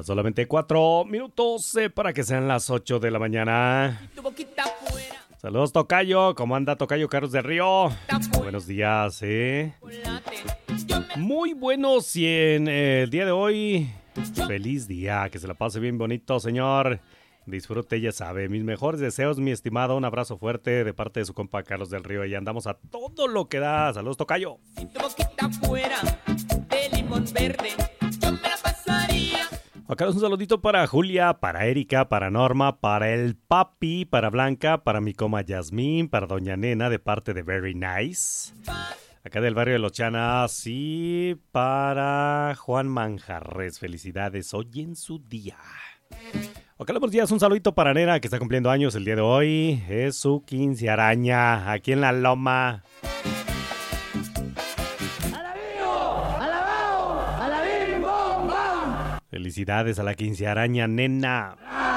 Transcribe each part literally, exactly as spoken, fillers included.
solamente cuatro minutos eh, para que sean las ocho de la mañana. Saludos, Tocayo. ¿Cómo anda, Tocayo Carlos del Río? Buenos días, ¿eh? Muy buenos y en eh, el día de hoy, feliz día, que se la pase bien bonito, señor. Disfrute, ya sabe, mis mejores deseos, mi estimado. Un abrazo fuerte de parte de su compa Carlos del Río. Y andamos a todo lo que da. Saludos, Tocayo. Si tu boquita fuera de limón verde, yo me la pasaría. Acá un saludito para Julia, para Erika, para Norma, para el papi, para Blanca, para mi coma Yasmín, para doña Nena de parte de Very Nice. Acá del barrio de Los Chanas y para Juan Manjarres. Felicidades hoy en su día. Acá buenos días, un saludito para Nena que está cumpliendo años el día de hoy. Es su quincearaña aquí en la Loma. Felicidades a la quincearaña, nena.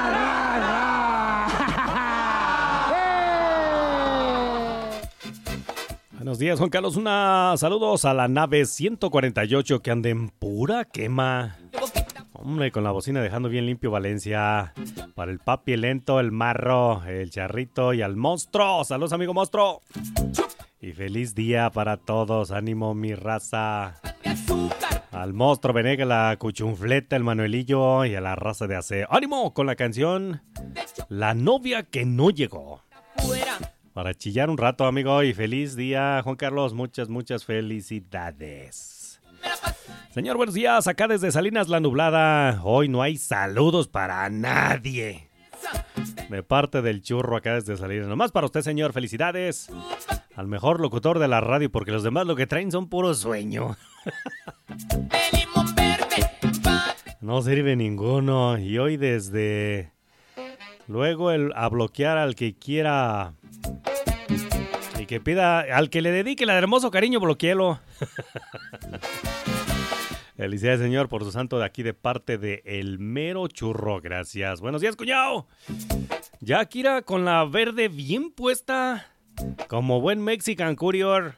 Buenos días, Juan Carlos. Una saludos a la nave ciento cuarenta y ocho que anda en pura quema. Hombre, con la bocina dejando bien limpio Valencia. Para el papi, el lento, el marro, el charrito y al monstruo. Saludos, amigo monstruo. Y feliz día para todos. Ánimo, mi raza. Al monstruo Venega, la cuchunfleta, el Manuelillo y a la raza de Aceo. ¡Ánimo! Con la canción La novia que no llegó. Para chillar un rato, amigo. Y feliz día, Juan Carlos. Muchas, muchas felicidades. Señor, buenos días. Acá desde Salinas La Nublada. Hoy no hay saludos para nadie. De parte del churro acá desde Salinas. Nomás para usted, señor. Felicidades. Al mejor locutor de la radio, porque los demás lo que traen son puro sueño. No sirve ninguno. Y hoy desde... Luego el, a bloquear al que quiera... Y que pida... Al que le dedique el hermoso cariño, bloqueelo. Felicidades, señor, por su santo de aquí de parte de El Mero Churro. Gracias. Buenos días, cuñado. Ya Kira con la verde bien puesta... Como buen Mexican Courier.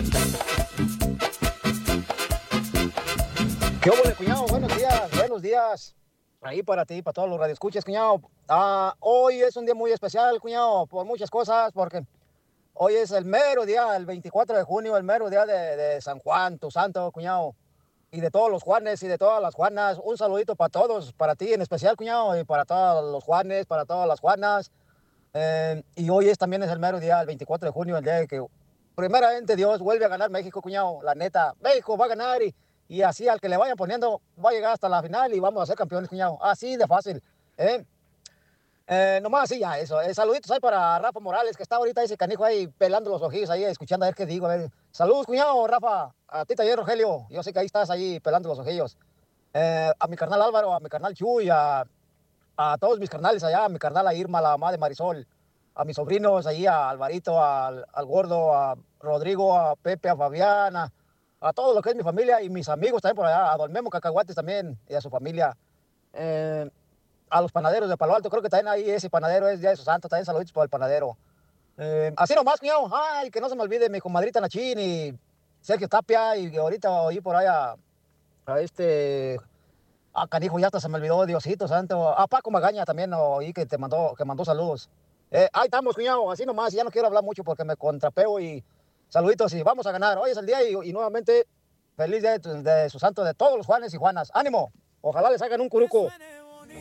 ¿Qué hubo, cuñado? Buenos días, buenos días. Ahí para ti, para todos los radioescuchas, cuñado. Ah, hoy es un día muy especial, cuñado, por muchas cosas, porque hoy es el mero día, el veinticuatro de junio, el mero día de, de San Juan, tu santo, cuñado. Y de todos los Juanes y de todas las Juanas. Un saludito para todos, para ti en especial, cuñado, y para todos los Juanes, para todas las Juanas. Eh, y hoy es, también es el mero día, el veinticuatro de junio, el día de que primeramente Dios vuelve a ganar México, cuñado. La neta, México va a ganar y, y así al que le vayan poniendo va a llegar hasta la final y vamos a ser campeones, cuñado. Así de fácil. ¿eh? Eh, nomás así ya, eso. Eh, saluditos ahí para Rafa Morales, que está ahorita ese canijo ahí pelando los ojillos ahí, escuchando a ver qué digo. A ver. Saludos, cuñado, Rafa. A ti también, Rogelio. Yo sé que ahí estás ahí pelando los ojillos. Eh, a mi carnal Álvaro, a mi carnal Chuy, a... a todos mis carnales allá, a mi carnal a Irma, la mamá de Marisol, a mis sobrinos ahí, a Alvarito, al, al Gordo, a Rodrigo, a Pepe, a Fabiana, a todo lo que es mi familia y mis amigos también por allá, a Don Memo Cacahuates también y a su familia, eh, a los panaderos de Palo Alto, creo que también ahí ese panadero es Día de su Santo, también saluditos para el panadero. Eh, así nomás, cuñado, ay, que no se me olvide mi comadrita Nachín y Sergio Tapia y ahorita oí por ahí a, a este... Ah, canijo, ya hasta se me olvidó, Diosito santo. Ah, Paco Magaña también oí que te mandó, que mandó saludos. Eh, ahí estamos, cuñado, así nomás. Ya no quiero hablar mucho porque me contrapeo y saluditos y vamos a ganar. Hoy es el día y, y nuevamente feliz día de, de su santo de todos los Juanes y Juanas. ¡Ánimo! Ojalá les hagan un curuco.